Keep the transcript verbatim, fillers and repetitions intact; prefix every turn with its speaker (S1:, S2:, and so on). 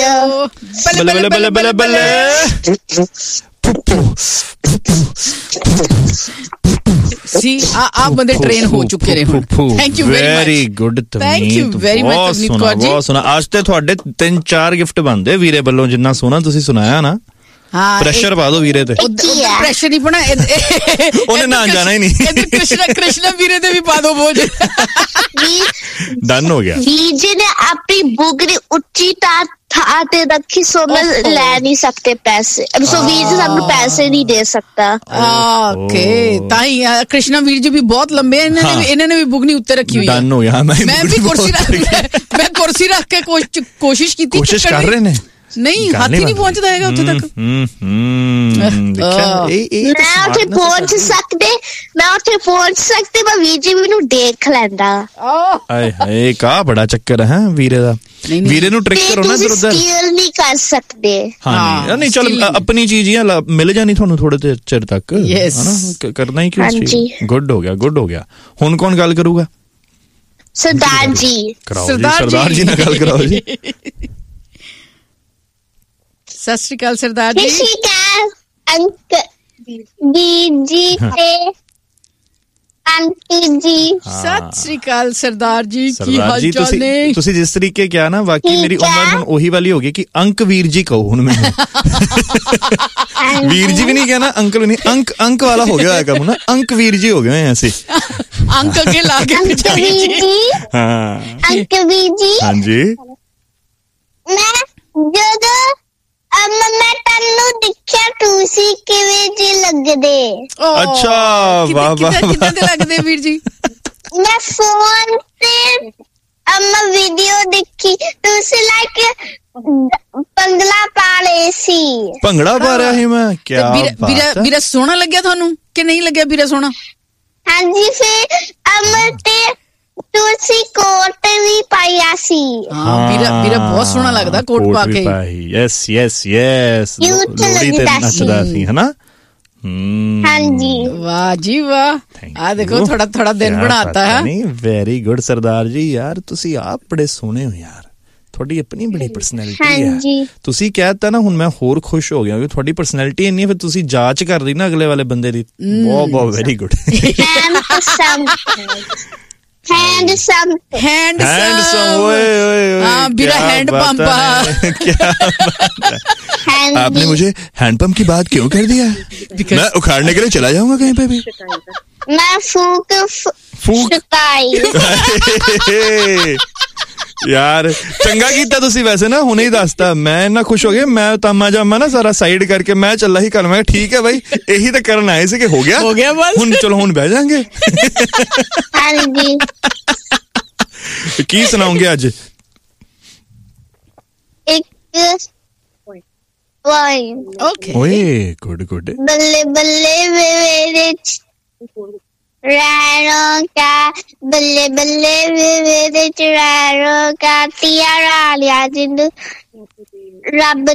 S1: बल्ले बल्ले बल्ले बल्ले बल्ले
S2: सी आप बंदे ट्रेन हो चुके ने हुण thank you
S1: very good
S2: thank you very much तवनीत Kaur ji
S1: बहुत सोना आज ते ਤੁਹਾਡੇ ਤਿੰਨ ਚਾਰ ਗਿਫਟ ਬਣਦੇ ਵੀਰੇ ਵੱਲੋਂ ਜਿੰਨਾ ਸੋਨਾ ਤੁਸੀਂ ਸੁਣਾਇਆ ਨਾ ਹਾਂ ਪ੍ਰੈਸ਼ਰ ਪਾ ਦੋ ਵੀਰੇ ਤੇ
S2: ਪ੍ਰੈਸ਼ਰ ਨਹੀਂ ਪਣਾ
S1: ਉਹਨੇ ਨਾ ਜਾਣਾ ਹੀ ਨਹੀਂ
S2: ਇਹ ਕ੍ਰਿਸ਼ਨਾ ਕ੍ਰਿਸ਼ਨਾ ਵੀਰੇ ਤੇ ਵੀ ਪਾ ਦੋ ਬੋਝ
S1: ਡਨ ਹੋ ਗਿਆ
S3: ਵੀਜੇ ਨੇ ਆਪਣੀ ਬੁਗਰੀ ਉੱਚੀ ਤਾਂ ਥਾਂ ਤੇ ਰੱਖੀ ਸੋ ਮੈਂ ਲੈ ਨਹੀਂ ਸਕਤੇ ਪੈਸੇ ਸੋ ਵੀਰ ਸਾਨੂੰ ਪੈਸੇ ਨਹੀਂ ਦੇ ਸਕਤਾ
S2: ਓਕੇ ਤਾਂ ਹੀ ਕ੍ਰਿਸ਼ਨਾ ਵੀਰ ਜੀ ਵੀ ਬਹੁਤ ਲੰਬੇ ਇਹਨਾਂ ਨੇ ਇਹਨਾਂ ਨੇ ਵੀ ਬੁਗਨੀ ਉੱਤੇ ਰੱਖੀ ਹੋਈ ਹੈ
S1: ਡਨ ਹੋ ਗਿਆ ਮੈਂ
S2: ਮੈਂ ਵੀ ਕੁਰਸੀ ਰੱਖ ਮੈਂ ਕੁਰਸੀ ਰੱਖ ਕੇ ਕੋਸ਼ਿਸ਼ ਕੀਤੀ
S1: ਕੋਸ਼ਿਸ਼ ਕਰ ਰਹੇ ਨੇ
S2: ਨਹੀਂ ਹੱਥ ਹੀ ਨਹੀਂ ਪਹੁੰਚਦਾ ਹੈਗਾ ਉੱਥੇ ਤੱਕ
S3: ਮੈਂ ਉੱਥੇ ਪਹੁੰਚ ਸਕਦੇ ਮੈਂ ਉੱਥੇ ਪਹੁੰਚ ਸਕਦੀ ਮੈਂ ਵੀਜੀ ਮੈਨੂੰ ਦੇਖ ਲੈਂਦਾ
S1: ਆਏ ਹਾਏ ਕਾ ਬੜਾ ਚੱਕਰ ਹੈ ਵੀਰੇ ਦਾ ਵੀਰੇ ਨੂੰ ਟ੍ਰਿਕ ਕਰੋ ਨਾ ਇਧਰ ਉਧਰ
S3: ਸਟੀਲ ਨਹੀਂ ਕਰ ਸਕਦੇ
S1: ਹਾਂ ਨਹੀਂ ਚਲ ਆਪਣੀ ਚੀਜ਼ ਹੀ ਮਿਲ ਜਾਣੀ ਤੁਹਾਨੂੰ ਥੋੜੇ ਚਿਰ ਤੱਕ ਹਨਾ ਕਰਨਾ ਹੀ ਕਿਉਂ ਸੀ ਗੁੱਡ ਹੋ ਗਿਆ ਗੁੱਡ ਹੋ ਗਿਆ ਹੁਣ ਕੌਣ ਗੱਲ ਕਰੂਗਾ
S3: ਸਰਦਾਰ ਜੀ
S1: ਸਰਦਾਰ ਜੀ ਨਾਲ ਗੱਲ ਕਰਾਓ ਜੀ
S2: ਸਤਿ ਸ਼੍ਰੀ ਅਕਾਲ ਸਰਦਾਰ ਜੀ
S3: ਸਤਿ ਸ਼੍ਰੀ ਅਕਾਲ ਅੰਕਲ ਜੀ ਤੇ ਆਂਟੀ ਜੀ
S2: ਸਤਿ ਸ਼੍ਰੀ ਅਕਾਲ ਸਰਦਾਰ ਜੀ ਕੀ ਹਾਲ ਚਾਲ ਨੇ
S1: ਤੁਸੀਂ ਜਿਸ ਤਰੀਕੇ ਕਿਹਾ ਨਾ ਵਾਕਈ ਮੇਰੀ ਉਮਰ ਹੁਣ ਉਹੀ ਵਾਲੀ ਹੋ ਗਈ ਕਿ ਅੰਕ ਵੀਰ ਜੀ ਕਹੋ ਹੁਣ ਮੈਨੂੰ ਵੀਰ ਜੀ ਵੀ ਨਹੀਂ ਕਹਿਣਾ ਅੰਕਲ ਵੀ ਨਹੀਂ ਅੰਕ ਅੰਕ ਵਾਲਾ ਹੋ ਗਿਆ ਹੋਇਆ ਕੰਮ ਨਾ ਅੰਕ ਵੀਰ ਜੀ ਹੋ ਗਏ ਅਸੀਂ
S2: ਅੰਕ ਅੱਗੇ ਲਾ ਕੇ
S3: ਅੰਕ ਵੀਰ ਜੀ
S1: ਹਾਂ
S3: ਅੰਕ ਵੀਰ ਜੀ
S1: ਹਾਂਜੀ
S3: ਮੈਂ ਜਦੋਂ ਅਮਾ ਮੈਂ ਤੈਨੂੰ ਦੇਖਿਆ ਤੁਸੀਂ ਕਿਵੇਂ ਜੀ ਲੱਗਦੇ
S1: ਅੱਛਾ ਵਾਹ ਵਾਹ
S2: ਕਿੱਦਾਂ ਦੇ ਲੱਗਦੇ ਵੀਰ ਜੀ
S3: ਮੈਂ ਫੋਨ ਤੇ ਅਮਾ ਵੀਡੀਓ ਦੇਖੀ ਤੁਸੀਂ ਲਾਈਕ ਭੰਗੜਾ ਪਾ ਰਹੇ ਸੀ
S1: ਭੰਗੜਾ ਪਾ ਰਿਹਾ ਸੀ ਮੈਂ ਕੀ
S2: ਵੀਰਾ ਵੀਰਾ ਸੋਹਣਾ ਲੱਗਿਆ ਤੁਹਾਨੂੰ ਕਿ ਨਹੀਂ ਲੱਗਿਆ ਵੀਰਾ ਸੋਹਣਾ
S3: ਹਾਂਜੀ ਫਿਰ ਅਮਾ ਤੇ ਤੁਸੀਂ ਕੋਟ ਵੀ ਪਾਇਆ ਸੀ
S2: ਹਾਂ ਵੀਰਾ ਵੀਰਾ ਬਹੁਤ ਸੋਹਣਾ ਲੱਗਦਾ ਕੋਟ ਪਾ ਕੇ
S1: ਯੈਸ ਯੈਸ ਯੈਸ ਲੋੜੀ ਤੇ ਨੱਚਦਾ ਸੀ ਹਨਾ
S3: ਹਾਂਜੀ
S2: ਵਾਹ ਜੀ ਵਾਹ ਆ ਦੇਖੋ ਥੋੜਾ ਥੋੜਾ ਦਿਨ ਬਣਾਤਾ ਹੈ
S1: ਨਹੀਂ ਵੈਰੀ ਗੁੱਡ ਸਰਦਾਰ ਜੀ ਯਾਰ ਤੁਸੀਂ ਆਪ ਬੜੇ ਸੋਹਣੇ ਹੋ ਯਾਰ ਤੁਹਾਡੀ ਆਪਣੀ ਬੜੀ ਪਰਸਨੈਲਿਟੀ ਹੈ ਤੁਸੀਂ ਕਹਿਤਾ ਨਾ ਹੁਣ ਮੈਂ ਹੋਰ ਖੁਸ਼ ਹੋ ਗਿਆ ਕਿ ਤੁਹਾਡੀ ਪਰਸਨੈਲਿਟੀ ਇੰਨੀ ਫਿਰ ਤੁਸੀਂ ਜਾਂਚ ਕਰ ਰਹੀ ਨਾ ਅਗਲੇ ਵਾਲੇ ਬੰਦੇ ਦੀ ਬਹੁਤ ਬਹੁਤ ਵੈਰੀ ਗੁੱਡ
S3: हैंडसम
S2: हैंडसम
S1: ओए ओए
S2: हाँ बिरा हैंड पंप
S1: क्या आपने मुझे हैंड पंप की बात क्यों कर दिया मैं उखाड़ने के लिए चला जाऊंगा कहीं पे भी
S3: मैं फूक
S1: फूक यार चंगा कीता तुसी वैसे ना हुणे ही दसता मैं इन्ना खुश हो गया मैं तामा जामा ना सारा साइड करके मैं चला ही कर मैं ठीक है भाई यही तो करन आए सी कि हो गया
S2: हो गया बस
S1: हुन चलो हुन बैठ जाएंगे
S3: हां जी
S1: की सुनाओगे आज
S3: एक वाइन
S2: ओके
S1: ओए गुड गुड
S3: बल्ले बल्ले मेरे रैरों का बल्ले बल्ले मेरे रैरों का तियारा लिया जिंदू रब